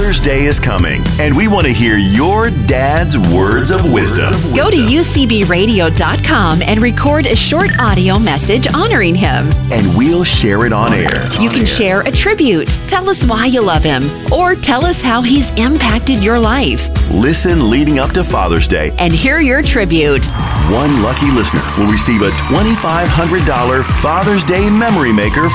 Father's Day is coming, and we want to hear your dad's words of wisdom. Go to ucbradio.com and record a short audio message honoring him. And we'll share it on air. You can share a tribute, tell us why you love him, or tell us how he's impacted your life. Listen leading up to Father's Day and hear your tribute. One lucky listener will receive a $2,500 Father's Day Memory Maker